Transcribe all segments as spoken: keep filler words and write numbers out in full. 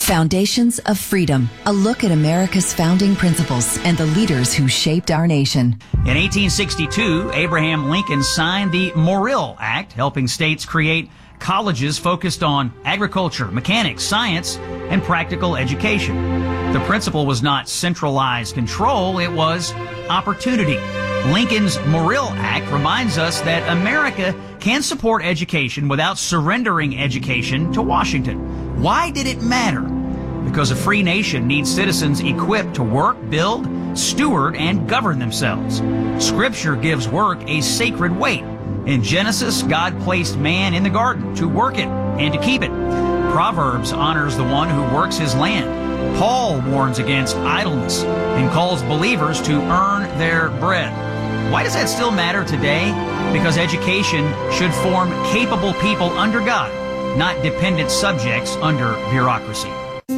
Foundations of Freedom, a look at America's founding principles and the leaders who shaped our nation. In eighteen sixty-two, Abraham Lincoln signed the Morrill Act, helping states create colleges focused on agriculture, mechanics, science, and practical education. The principle was not centralized control, it was opportunity. Lincoln's Morrill Act reminds us that America can support education without surrendering education to Washington. Why did it matter? Because a free nation needs citizens equipped to work, build, steward, and govern themselves. Scripture gives work a sacred weight. In Genesis, God placed man in the garden to work it and to keep it. Proverbs honors the one who works his land. Paul warns against idleness and calls believers to earn their bread. Why does that still matter today? Because education should form capable people under God, not dependent subjects under bureaucracy.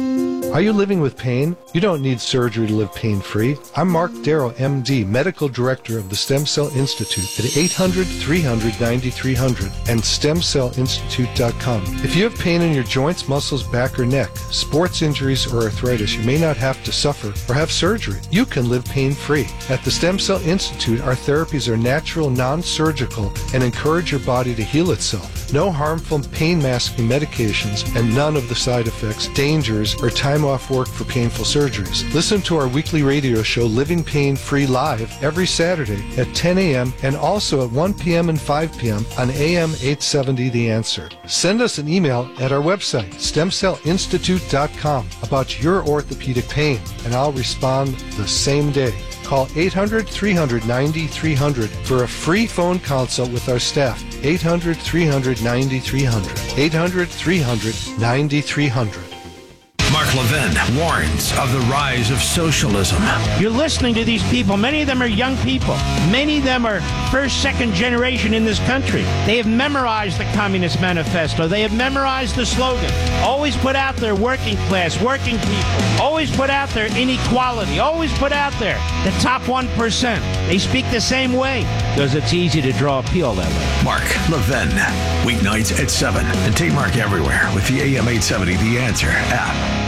Are you living with pain? You don't need surgery to live pain-free. I'm Mark Darrow, M D, Medical Director of the Stem Cell Institute at eight hundred, three hundred, ninety-three hundred and stem cell institute dot com. If you have pain in your joints, muscles, back, or neck, sports injuries, or arthritis, you may not have to suffer or have surgery. You can live pain-free. At the Stem Cell Institute, our therapies are natural, non-surgical, and encourage your body to heal itself. No harmful pain-masking medications and none of the side effects, dangers, or time off work for painful surgeries. Listen to our weekly radio show Living Pain Free Live every Saturday at ten a.m. and also at one p.m. and five p.m. on A M eight seventy The Answer. Send us an email at our website, stem cell institute dot com, about your orthopedic pain, and I'll respond the same day. Call eight hundred, three hundred, ninety-three hundred for a free phone consult with our staff. eight hundred, three hundred, ninety-three hundred. eight hundred, three hundred, ninety-three hundred. Mark Levin warns of the rise of socialism. You're listening to these people. Many of them are young people. Many of them are first, second generation in this country. They have memorized the Communist Manifesto. They have memorized the slogan. Always put out there working class, working people. Always put out there inequality. Always put out there the top one percent. They speak the same way because it's easy to draw appeal that way. Mark Levin, weeknights at seven. And take Mark everywhere with the A M eight seventy The Answer app.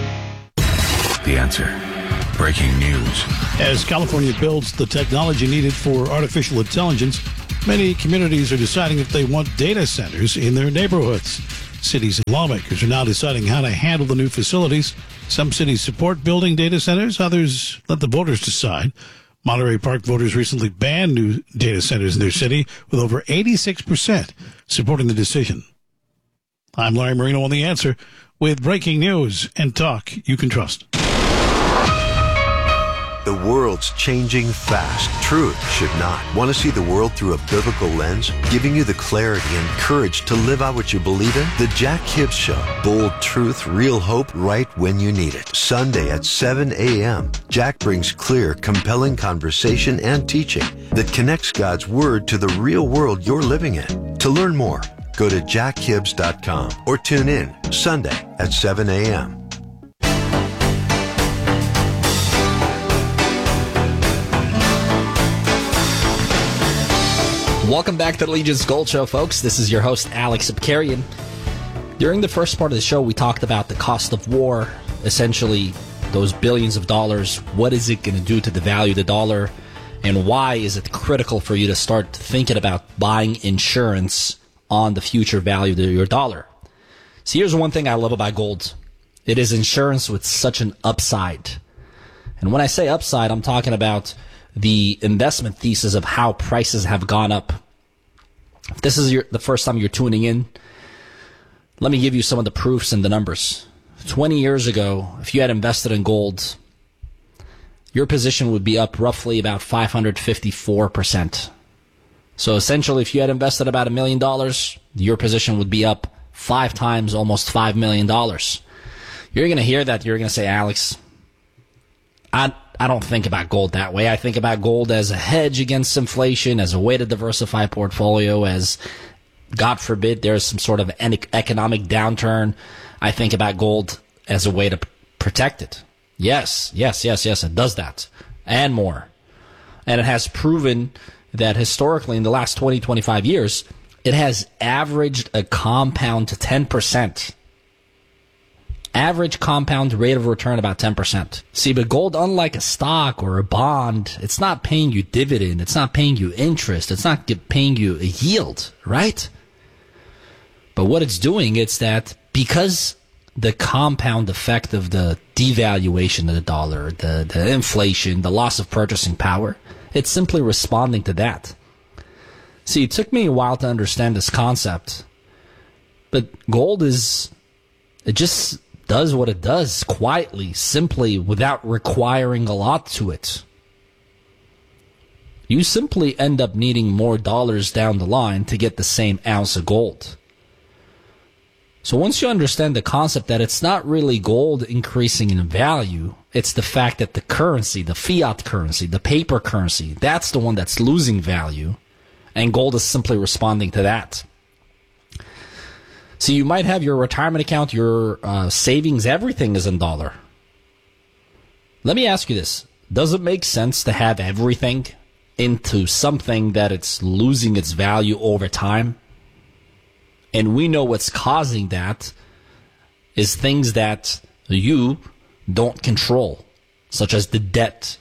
The Answer. Breaking news. As California builds the technology needed for artificial intelligence, many communities are deciding if they want data centers in their neighborhoods. Cities and lawmakers are now deciding how to handle the new facilities. Some cities support building data centers, others let the voters decide. Monterey Park voters recently banned new data centers in their city, with over eighty-six percent supporting the decision. I'm Larry Marino on The Answer with breaking news and talk you can trust. The world's changing fast. Truth should not. Want to see the world through a biblical lens? Giving you the clarity and courage to live out what you believe in? The Jack Hibbs Show. Bold truth, real hope, right when you need it. Sunday at seven a.m. Jack brings clear, compelling conversation and teaching that connects God's Word to the real world you're living in. To learn more, go to jack hibbs dot com or tune in Sunday at seven a.m. Welcome back to the Legion's Gold Show, folks. This is your host, Alex Abkarian. During the first part of the show, we talked about the cost of war, essentially those billions of dollars. What is it going to do to the value of the dollar? And why is it critical for you to start thinking about buying insurance on the future value of your dollar? So here's one thing I love about gold. It is insurance with such an upside. And when I say upside, I'm talking about the investment thesis of how prices have gone up. If this is your, the first time you're tuning in, let me give you some of the proofs and the numbers. twenty years ago, if you had invested in gold, your position would be up roughly about five hundred fifty-four percent. So essentially, if you had invested about a million dollars, your position would be up five times, almost five million dollars. You're going to hear that. You're going to say, Alex, I I don't think about gold that way. I think about gold as a hedge against inflation, as a way to diversify portfolio, as, God forbid, there's some sort of an economic downturn. I think about gold as a way to p- protect it. Yes, yes, yes, yes, it does that. And more. And it has proven that historically in the last twenty, twenty-five years, it has averaged a compound to ten percent Average compound rate of return about ten percent. See, but gold, unlike a stock or a bond, it's not paying you dividend. It's not paying you interest. It's not paying you a yield, right? But what it's doing, it's that because the compound effect of the devaluation of the dollar, the, the inflation, the loss of purchasing power, it's simply responding to that. See, it took me a while to understand this concept, but gold is, it just does what it does quietly, simply, without requiring a lot to it. You simply end up needing more dollars down the line to get the same ounce of gold. So once you understand the concept that it's not really gold increasing in value, it's the fact that the currency, the fiat currency, the paper currency, that's the one that's losing value, and gold is simply responding to that. So you might have your retirement account, your uh, savings, everything is in dollar. Let me ask you this. Does it make sense to have everything into something that it's losing its value over time? And we know what's causing that is things that you don't control, such as the debt.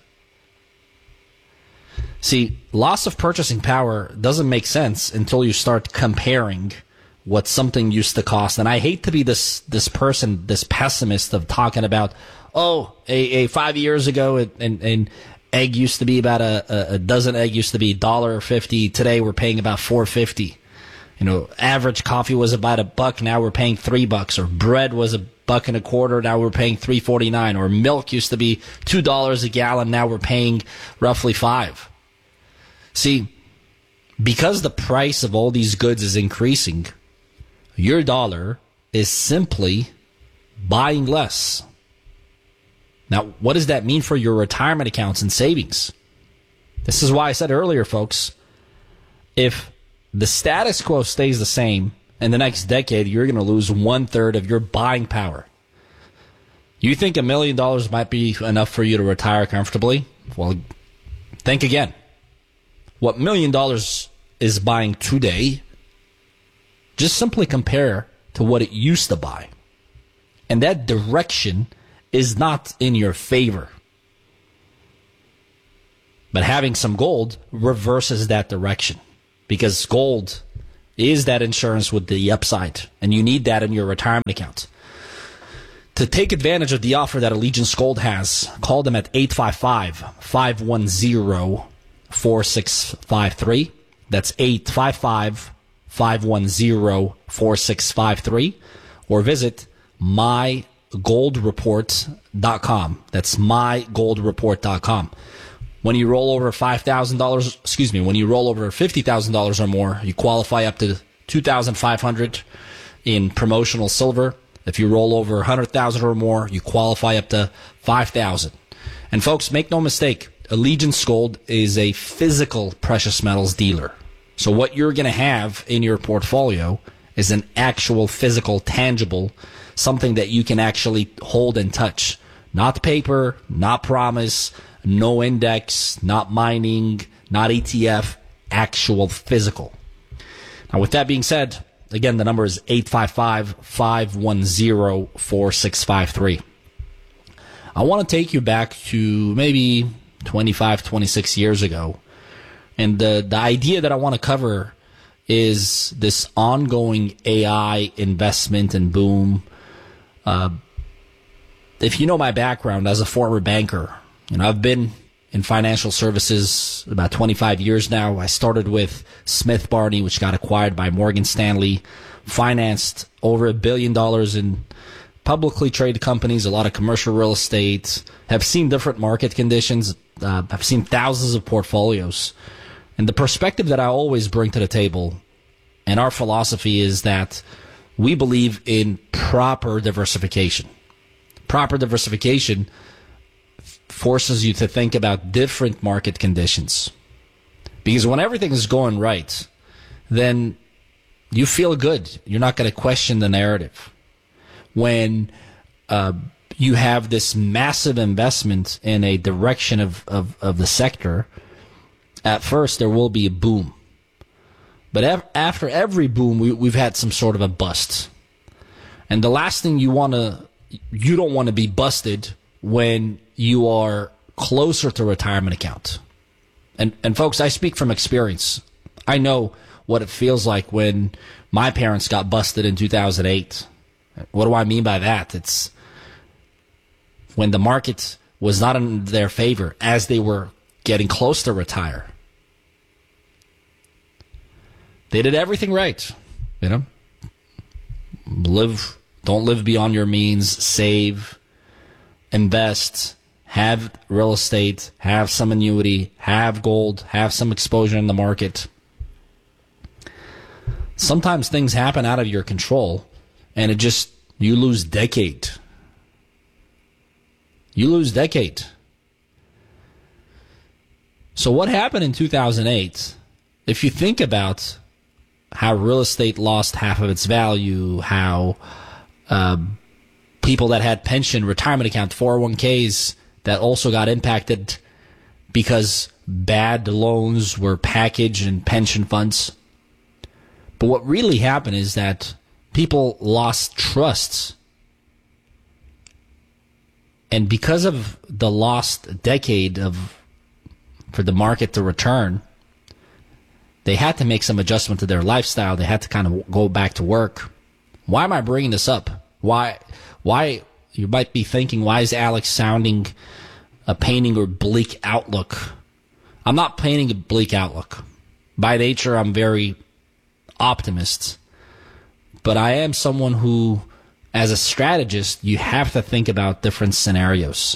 See, loss of purchasing power doesn't make sense until you start comparing what something used to cost. And I hate to be this this person, this pessimist of talking about, oh, a, a five years ago, it, and, and egg used to be about a, a dozen egg used to be one dollar fifty. Today we're paying about four fifty. You know, average coffee was about a buck. Now we're paying three bucks. Or bread was a buck and a quarter. Now we're paying three forty nine. Or milk used to be two dollars a gallon. Now we're paying roughly five. See, because the price of all these goods is increasing, your dollar is simply buying less. Now, what does that mean for your retirement accounts and savings? This is why I said earlier, folks, if the status quo stays the same in the next decade, you're going to lose one third of your buying power. You think a million dollars might be enough for you to retire comfortably? Well, think again. What million dollars is buying today, just simply compare to what it used to buy. And that direction is not in your favor. But having some gold reverses that direction. Because gold is that insurance with the upside, and you need that in your retirement account. To take advantage of the offer that Allegiance Gold has, call them at eight five five, five one zero, four six five three. That's eight five five, five one zero, four six five three. Or visit my gold report dot com. That's my gold report dot com. When you roll over five thousand dollars, excuse me, when you roll over fifty thousand dollars or more, you qualify up to two thousand five hundred dollars in promotional silver. If you roll over one hundred thousand dollars or more, you qualify up to five thousand dollars. And folks, make no mistake, Allegiance Gold is a physical precious metals dealer. So what you're going to have in your portfolio is an actual physical, tangible, something that you can actually hold and touch. Not paper, not promise, no index, not mining, not E T F, actual physical. Now, with that being said, again, the number is eight five five, five one zero, four six five three. I want to take you back to maybe twenty-five, twenty-six years ago. And the, the idea that I want to cover is this ongoing A I investment and boom. Uh, if you know my background as a former banker, you know, I've been in financial services about twenty-five years now. I started with Smith Barney, which got acquired by Morgan Stanley, financed over a billion dollars in publicly traded companies, a lot of commercial real estate, have seen different market conditions, uh, I've seen thousands of portfolios. And the perspective that I always bring to the table and our philosophy is that we believe in proper diversification. Proper diversification forces you to think about different market conditions. Because when everything is going right, then you feel good. You're not going to question the narrative. When uh, you have this massive investment in a direction of, of, of the sector, at first there will be a boom. But ev- after every boom, we, we've had some sort of a bust. And the last thing you want to you don't want to be busted when you are closer to retirement account. And and folks, I speak from experience. I know what it feels like when my parents got busted in two thousand eight. What do I mean by that? It's when the market was not in their favor as they were getting close to retire. They did everything right, you know. Live, don't live beyond your means. Save, invest, have real estate, have some annuity, have gold, have some exposure in the market. Sometimes things happen out of your control, and it just, you lose decade. You lose decade. So what happened in two thousand eight, if you think about how real estate lost half of its value, how uh, people that had pension, retirement account, four oh one k's that also got impacted because bad loans were packaged in pension funds. But what really happened is that people lost trust. And because of the lost decade of for the market to return, they had to make some adjustment to their lifestyle. They had to kind of go back to work. Why am I bringing this up? Why, why, you might be thinking, why is Alex sounding a painting or bleak outlook? I'm not painting a bleak outlook. By nature, I'm very optimist. But I am someone who, as a strategist, you have to think about different scenarios.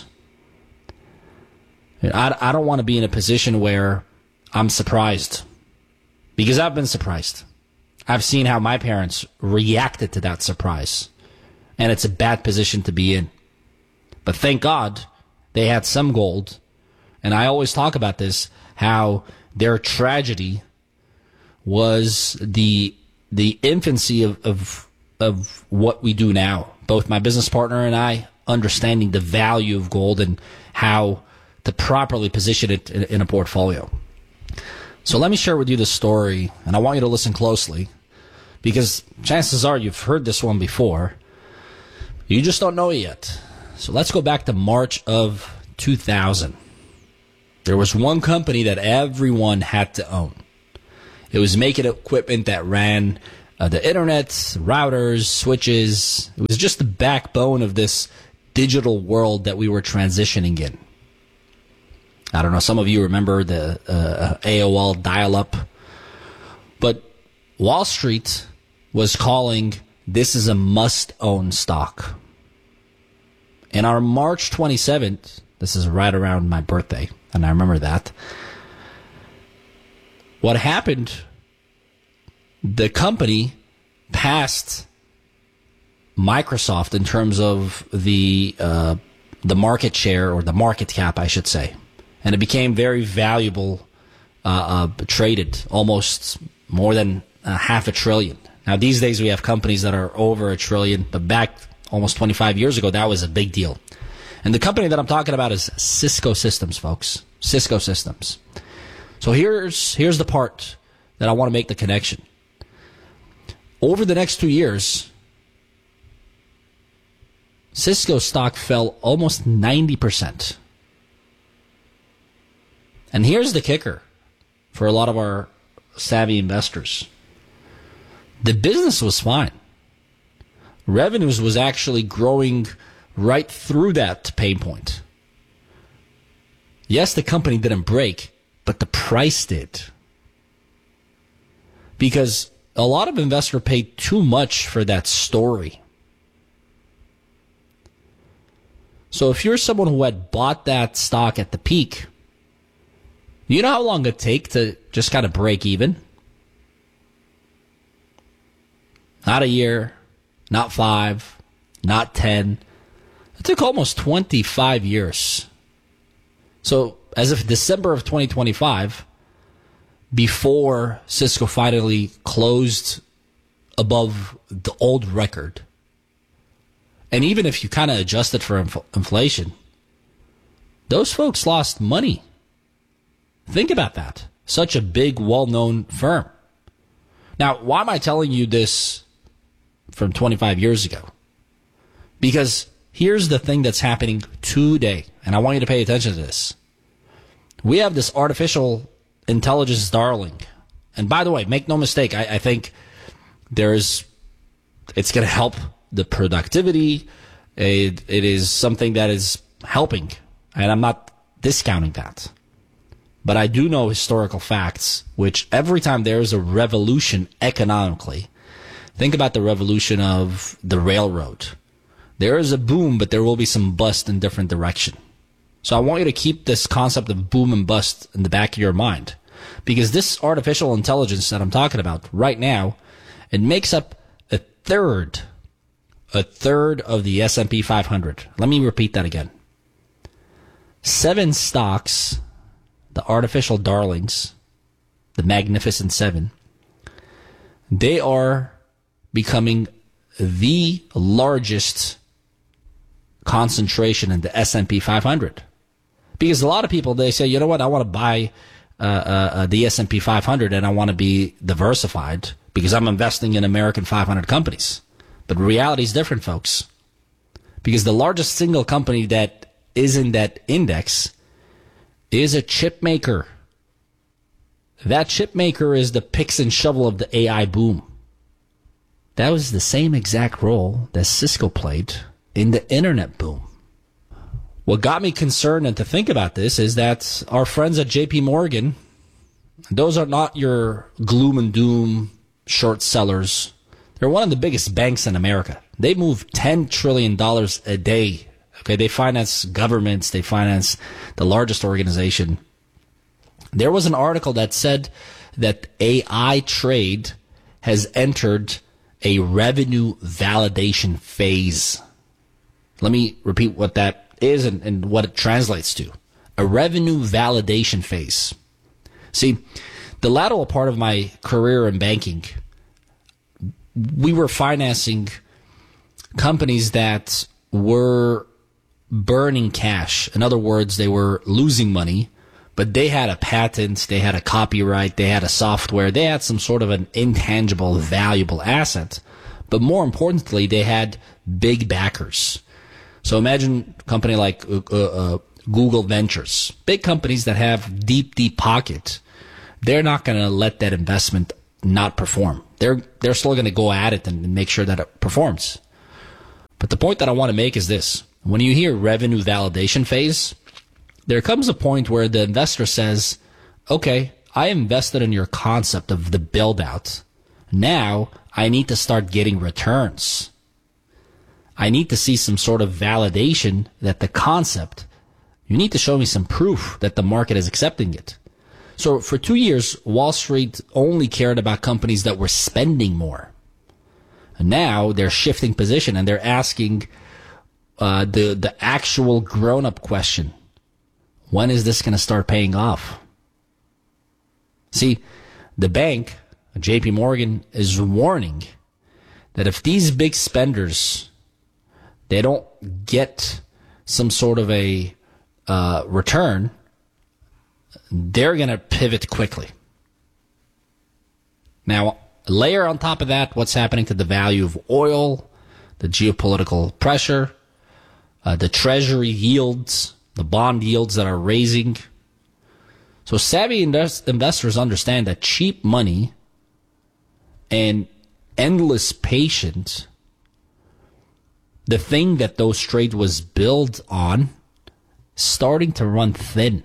I, I don't want to be in a position where I'm surprised. Because I've been surprised. I've seen how my parents reacted to that surprise. And it's a bad position to be in. But thank God they had some gold. And I always talk about this, how their tragedy was the the infancy of, of, of what we do now. Both my business partner and I understanding the value of gold and how to properly position it in, in a portfolio. So let me share with you the story, and I want you to listen closely, because chances are you've heard this one before. You just don't know it yet. So let's go back to March of two thousand. There was one company that everyone had to own. It was making equipment that ran uh, the internet, routers, switches. It was just the backbone of this digital world that we were transitioning in. I don't know, some of you remember the uh, A O L dial-up. But Wall Street was calling this is a must-own stock. And on March twenty-seventh, this is right around my birthday, and I remember that, what happened, the company passed Microsoft in terms of the uh, the market share, or the market cap, I should say. And it became very valuable, uh, uh, traded almost more than uh, half a trillion. Now, these days we have companies that are over a trillion, but back almost twenty-five years ago, that was a big deal. And the company that I'm talking about is Cisco Systems, folks. Cisco Systems. So here's here's the part that I want to make the connection. Over the next two years, Cisco stock fell almost ninety percent. And here's the kicker for a lot of our savvy investors. The business was fine. Revenues was actually growing right through that pain point. Yes, the company didn't break, but the price did. Because a lot of investors paid too much for that story. So if you're someone who had bought that stock at the peak, you know how long it take to just kind of break even? Not a year, not five, not ten. It took almost twenty-five years. So as of December of twenty twenty-five, before Cisco finally closed above the old record, and even if you kind of adjusted for inf- inflation, those folks lost money. Think about that. Such a big, well-known firm. Now, why am I telling you this from twenty-five years ago? Because Here's the thing that's happening today, and I want you to pay attention to this. We have this artificial intelligence darling. And by the way, make no mistake, I, I think there's, it's going to help the productivity. It, it is something that is helping, and I'm not discounting that. But I do know historical facts, which every time there is a revolution economically, think about the revolution of the railroad. There is a boom, but there will be some bust in different direction. So I want you to keep this concept of boom and bust in the back of your mind. Because this artificial intelligence that I'm talking about right now, it makes up a third, a third of the S and P five hundred. Let me repeat that again. Seven stocks, the artificial darlings, the Magnificent Seven, they are becoming the largest concentration in the S and P five hundred. Because a lot of people, they say, you know what, I want to buy uh, uh, the S and P five hundred and I want to be diversified because I'm investing in American five hundred companies. But reality is different, folks. Because the largest single company that is in that index is a chip maker. That chip maker is the picks and shovel of the A I boom. That was the same exact role that Cisco played in the internet boom. What got me concerned and to think about this is that our friends at J P Morgan, those are not your gloom and doom short sellers. They're one of the biggest banks in America. They move ten trillion dollars a day. Okay, they finance governments. They finance the largest organization. There was an article that said that A I trade has entered a revenue validation phase. Let me repeat what that is and, and what it translates to. A revenue validation phase. See, the lateral part of my career in banking, we were financing companies that were burning cash. In other words, they were losing money, but they had a patent, they had a copyright, they had a software, they had some sort of an intangible, valuable asset. But more importantly, they had big backers. So imagine a company like uh, uh, Google Ventures, big companies that have deep, deep pocket. They're not going to let that investment not perform. They're they're still going to go at it and make sure that it performs. But the point that I want to make is this. When you hear revenue validation phase, there comes a point where the investor says, okay, I invested in your concept of the build out. Now I need to start getting returns. I need to see some sort of validation that the concept, you need to show me some proof that the market is accepting it. So for two years, Wall Street only cared about companies that were spending more. And now they're shifting position and they're asking uh, the, the actual grown-up question. When is this going to start paying off? See, the bank, J P Morgan, is warning that if these big spenders, they don't get some sort of a uh, return, they're going to pivot quickly. Now, layer on top of that what's happening to the value of oil, the geopolitical pressure, uh, the treasury yields, the bond yields that are raising. So savvy invest- investors understand that cheap money and endless patience, the thing that those trades was built on, starting to run thin.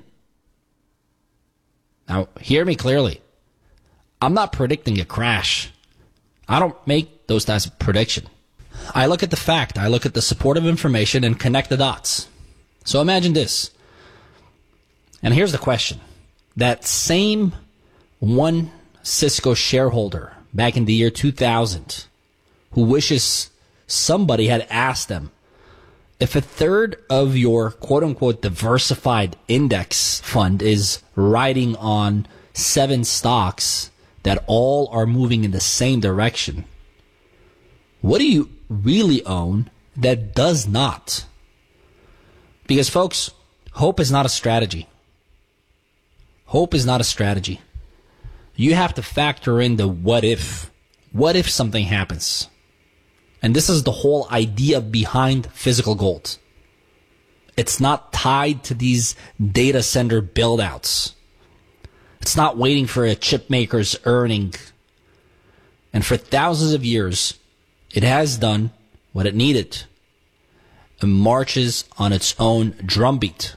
Now, hear me clearly. I'm not predicting a crash. I don't make those types of prediction. I look at the fact, I look at the supportive information and connect the dots. So imagine this. And here's the question. That same one Cisco shareholder back in the year two thousand who wishes somebody had asked them, if a third of your quote-unquote diversified index fund is riding on seven stocks that all are moving in the same direction, what do you really own that does not? Because, folks, hope is not a strategy. Hope is not a strategy. You have to factor in the what if. What if something happens? And this is the whole idea behind physical gold. It's not tied to these data center build-outs. It's not waiting for a chip maker's earning. And for thousands of years, it has done what it needed. It marches on its own drumbeat.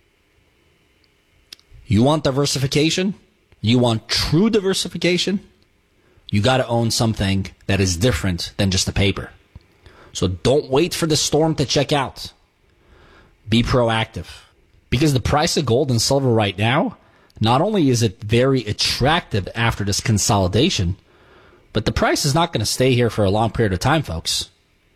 You want diversification? You want true diversification? You got to own something that is different than just a paper. So don't wait for the storm to check out. Be proactive. Because the price of gold and silver right now, not only is it very attractive after this consolidation, but the price is not going to stay here for a long period of time, folks.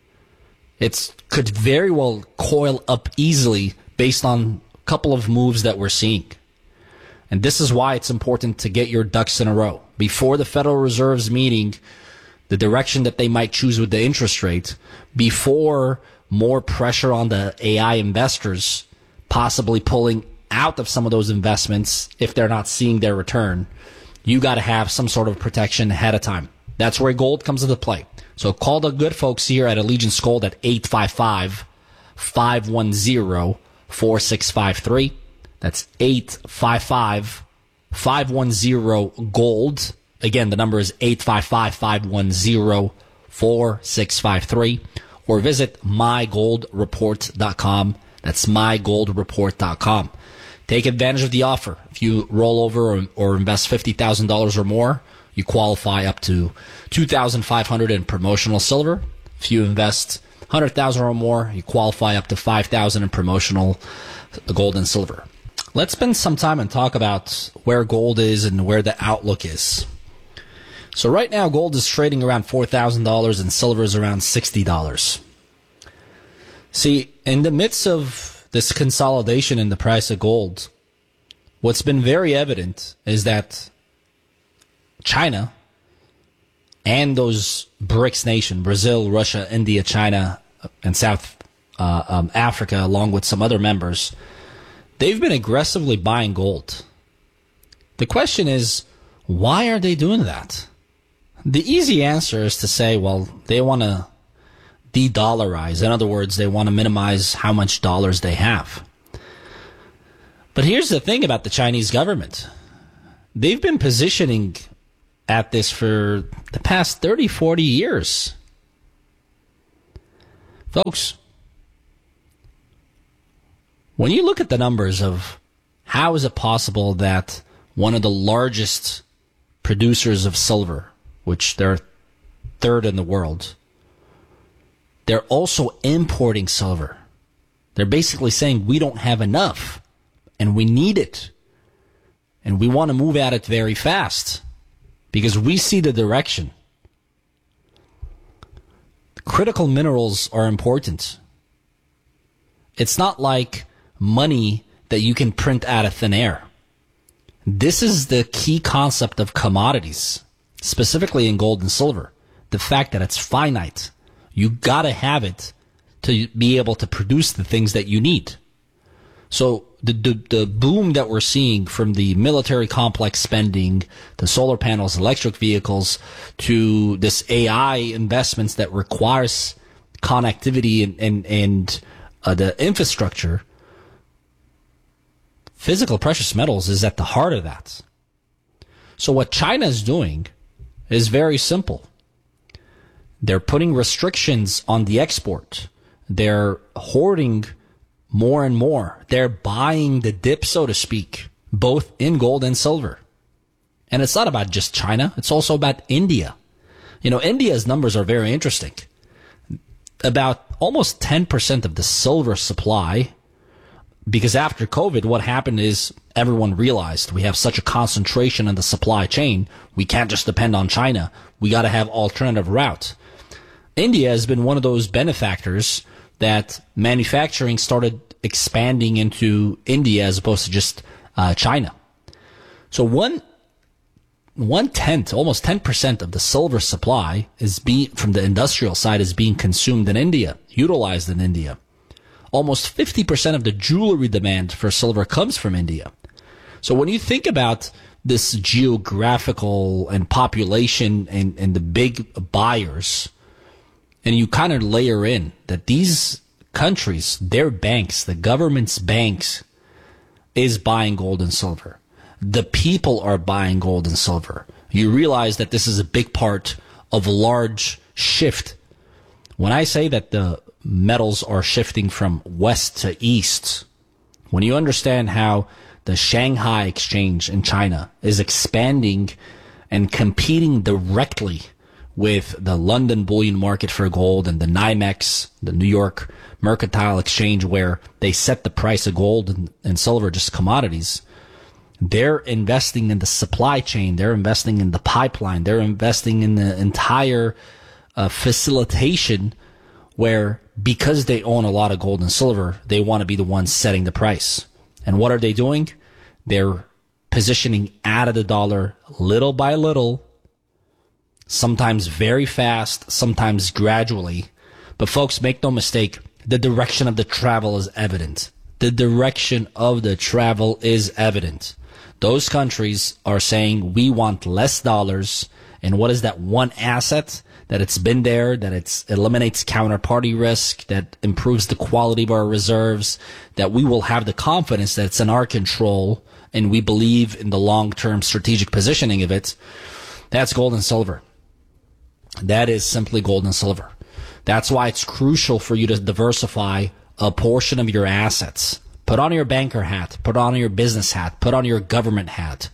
It could very well coil up easily based on a couple of moves that we're seeing. And this is why it's important to get your ducks in a row. Before the Federal Reserve's meeting, the direction that they might choose with the interest rate, before more pressure on the A I investors possibly pulling out of some of those investments if they're not seeing their return, you got to have some sort of protection ahead of time. That's where gold comes into play. So call the good folks here at Allegiance Gold at eight five five, five one zero, four six five three. That's eight five five, five one zero, GOLD. Again, the number is eight five five, five one zero, four six five three. Or visit my gold report dot com. That's my gold report dot com. Take advantage of the offer. If you roll over or, or invest fifty thousand dollars or more, you qualify up to two thousand five hundred dollars in promotional silver. If you invest one hundred thousand dollars or more, you qualify up to five thousand dollars in promotional gold and silver. Let's spend some time and talk about where gold is and where the outlook is. So right now, gold is trading around four thousand dollars and silver is around sixty dollars. See, in the midst of this consolidation in the price of gold, what's been very evident is that China and those BRICS nations, Brazil, Russia, India, China, and South uh, um, Africa, along with some other members, they've been aggressively buying gold. The question is, why are they doing that? The easy answer is to say, well, they want to de-dollarize. In other words, they want to minimize how much dollars they have. But here's the thing about the Chinese government. They've been positioning at this for the past thirty, forty years. Folks, when you look at the numbers of how is it possible that one of the largest producers of silver, which they're third in the world, they're also importing silver. They're basically saying we don't have enough and we need it. And we want to move at it very fast because we see the direction. Critical minerals are important. It's not like money that you can print out of thin air. This is the key concept of commodities, specifically in gold and silver. The fact that it's finite. You gotta have it to be able to produce the things that you need. So the, the, the boom that we're seeing from the military complex spending, the solar panels, electric vehicles, to this A I investments that requires connectivity and, and, and uh, the infrastructure, physical precious metals is at the heart of that. So what China is doing is very simple. They're putting restrictions on the export. They're hoarding more and more. They're buying the dip, so to speak, both in gold and silver. And it's not about just China. It's also about India. You know, India's numbers are very interesting. About almost ten percent of the silver supply, because after COVID, what happened is everyone realized we have such a concentration in the supply chain, we can't just depend on China. We got to have alternative routes. India has been one of those benefactors that manufacturing started expanding into India as opposed to just uh, China. So one one tenth, almost ten percent of the silver supply is being from the industrial side is being consumed in India, utilized in India. Almost fifty percent of the jewelry demand for silver comes from India. So when you think about this geographical and population and, and the big buyers, and you kind of layer in that these countries, their banks, the government's banks, is buying gold and silver. The people are buying gold and silver. You realize that this is a big part of a large shift. When I say that the metals are shifting from west to east, when you understand how the Shanghai Exchange in China is expanding and competing directly with the London bullion market for gold and the NYMEX, the New York Mercantile Exchange, where they set the price of gold and, and silver, just commodities, they're investing in the supply chain, they're investing in the pipeline, they're investing in the entire uh, facilitation where, because they own a lot of gold and silver, they want to be the ones setting the price. And what are they doing? They're positioning out of the dollar little by little, sometimes very fast, sometimes gradually. But folks, make no mistake, the direction of the travel is evident. The direction of the travel is evident. Those countries are saying, we want less dollars. And what is that one asset? That it's been there, that it eliminates counterparty risk, that improves the quality of our reserves, that we will have the confidence that it's in our control, and we believe in the long-term strategic positioning of it. That's gold and silver. That is simply gold and silver. That's why it's crucial for you to diversify a portion of your assets. Put on your banker hat, put on your business hat, put on your government hat.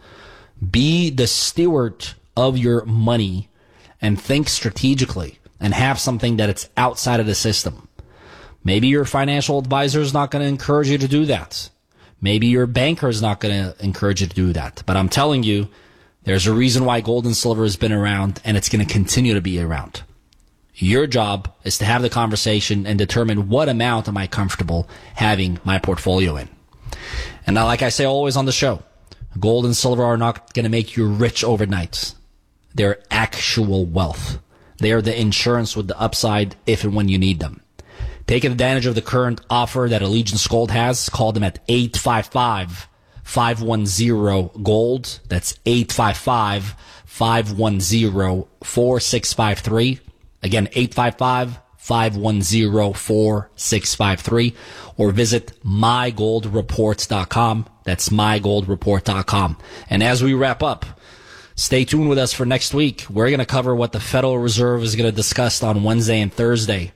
Be the steward of your money and think strategically and have something that it's outside of the system. Maybe your financial advisor is not going to encourage you to do that. Maybe your banker is not going to encourage you to do that. But I'm telling you, there's a reason why gold and silver has been around, and it's going to continue to be around. Your job is to have the conversation and determine what amount am I comfortable having my portfolio in. And now, like I say always on the show, gold and silver are not going to make you rich overnight. They're actual wealth. They are the insurance with the upside if and when you need them. Take advantage of the current offer that Allegiance Gold has. Call them at eight five five, five one zero, GOLD. That's eight five five, five one zero, four six five three. Again, eight five five, five one zero, four six five three. Or visit my gold reports dot com. That's my gold report dot com. And as we wrap up, stay tuned with us for next week. We're going to cover what the Federal Reserve is going to discuss on Wednesday and Thursday.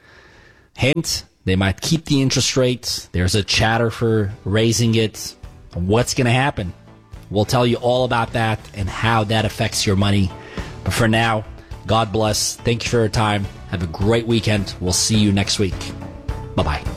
Hint, they might keep the interest rate. There's a chatter for raising it. What's going to happen? We'll tell you all about that and how that affects your money. But for now, God bless. Thank you for your time. Have a great weekend. We'll see you next week. Bye-bye.